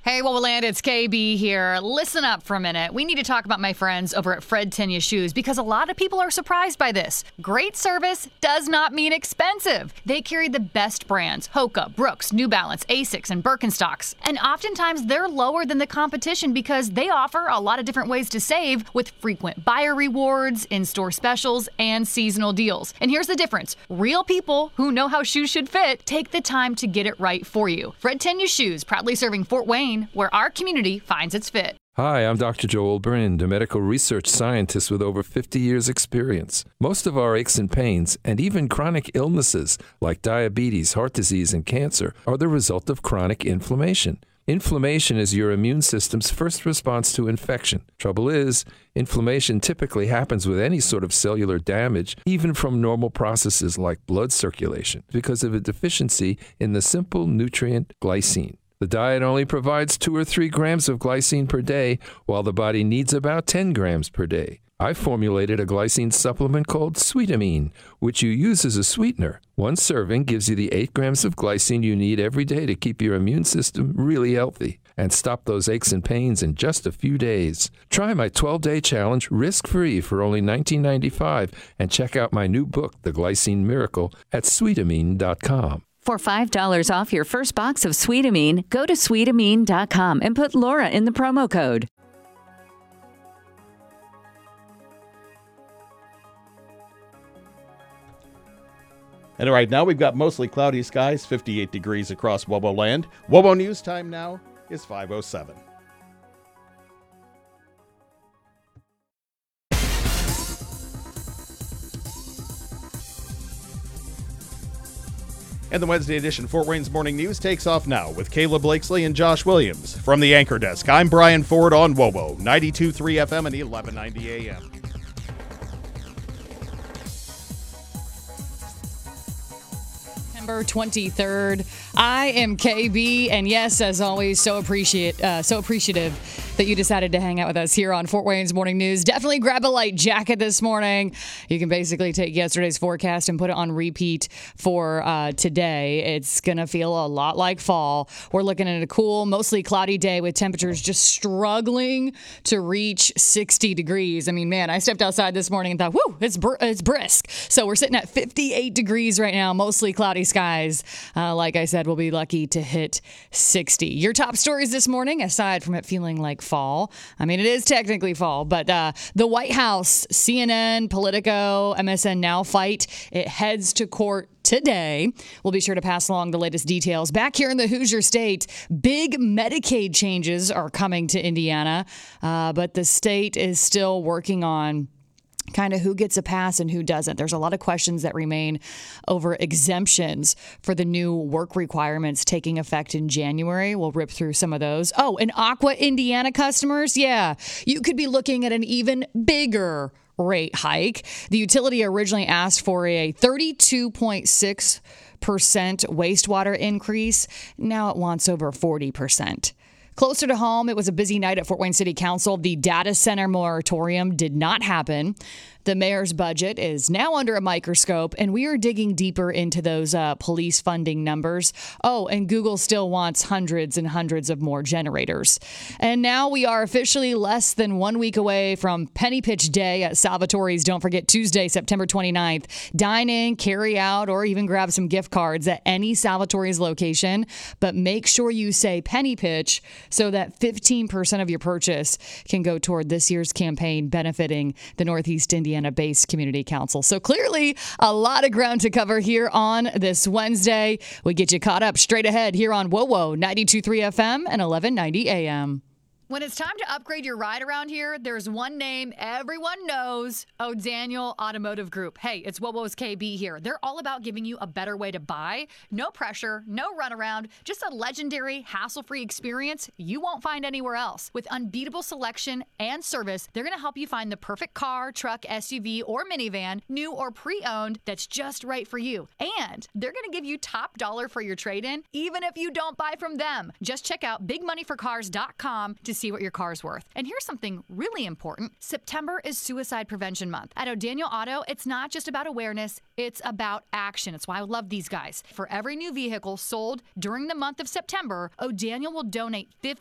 Hey, Wowoland, it's KB here. Listen up for a minute. We need to talk about my friends over at Fred Tenya Shoes because a lot of people are surprised by this. Great service does not mean expensive. They carry the best brands, Hoka, Brooks, New Balance, Asics, and Birkenstocks. And oftentimes they're lower than the competition because they offer a lot of different ways to save with frequent buyer rewards, in-store specials, and seasonal deals. And here's the difference. Real people who know how shoes should fit take the time to get it right for you. Fred Tenya Shoes, proudly serving Fort Wayne, where our community finds its fit. Hi, I'm Dr. Joel Brind, a medical research scientist with over 50 years' experience. Most of our aches and pains, and even chronic illnesses like diabetes, heart disease, and cancer, are the result of chronic inflammation. Inflammation is your immune system's first response to infection. Trouble is, inflammation typically happens with any sort of cellular damage, even from normal processes like blood circulation, because of a deficiency in the simple nutrient glycine. The diet only provides 2 or 3 grams of glycine per day, while the body needs about 10 grams per day. I formulated a glycine supplement called Sweetamine, which you use as a sweetener. One serving gives you the 8 grams of glycine you need every day to keep your immune system really healthy and stop those aches and pains in just a few days. Try my 12-day challenge risk-free for only $19.95 and check out my new book, The Glycine Miracle, at Sweetamine.com. For $5 off your first box of Sweetamine, go to Sweetamine.com and put Laura in the promo code. And right now we've got mostly cloudy skies, 58 degrees across Wowoland. Wowo News time now is 5:07. And the Wednesday edition Fort Wayne's Morning News takes off now with Kayla Blakesley and Josh Williams. From the Anchor Desk, I'm Brian Ford on WOWO, 92.3 FM and 1190 AM. September 23rd. I am KB, and yes, as always, so appreciative that you decided to hang out with us here on Fort Wayne's Morning News. Definitely grab a light jacket this morning. You can basically take yesterday's forecast and put it on repeat for today. It's going to feel a lot like fall. We're looking at a cool, mostly cloudy day with temperatures just struggling to reach 60 degrees. I mean, man, I stepped outside this morning and thought, whoo, it's brisk. So we're sitting at 58 degrees right now, mostly cloudy skies. Like I said, we'll be lucky to hit 60. Your top stories this morning, aside from it feeling like fall. I mean, it is technically fall, but the White House, CNN, Politico, MSN Now fight, it heads to court today. We'll be sure to pass along the latest details. Back here in the Hoosier State, big Medicaid changes are coming to Indiana, but the state is still working on kind of who gets a pass and who doesn't. There's a lot of questions that remain over exemptions for the new work requirements taking effect in January. We'll rip through some of those. Oh, and Aqua Indiana customers, yeah, you could be looking at an even bigger rate hike. The utility originally asked for a 32.6% wastewater increase. Now it wants over 40%. Closer to home, it was a busy night at Fort Wayne City Council. The data center moratorium did not happen. The mayor's budget is now under a microscope, and we are digging deeper into those police funding numbers. Oh, and Google still wants hundreds and hundreds of more generators. And now we are officially less than 1 week away from Penny Pitch Day at Salvatore's. Don't forget, Tuesday, September 29th. Dine in, carry out, or even grab some gift cards at any Salvatore's location. But make sure you say Penny Pitch so that 15% of your purchase can go toward this year's campaign benefiting the Northeast Indiana-based Community Council. So clearly a lot of ground to cover here on this Wednesday. We get you caught up straight ahead here on WOWO 92.3 FM and 1190 AM. When it's time to upgrade your ride around here, there's one name everyone knows, O'Daniel Automotive Group. Hey, it's WOWO's KB here. They're all about giving you a better way to buy. No pressure, no runaround, just a legendary, hassle-free experience you won't find anywhere else. With unbeatable selection and service, they're going to help you find the perfect car, truck, SUV, or minivan, new or pre-owned, that's just right for you. And they're going to give you top dollar for your trade-in, even if you don't buy from them. Just check out bigmoneyforcars.com to see what your car's worth. And here's something really important. September is Suicide Prevention Month. At O'Daniel Auto, it's not just about awareness, it's about action. It's why I love these guys. For every new vehicle sold during the month of September, O'Daniel will donate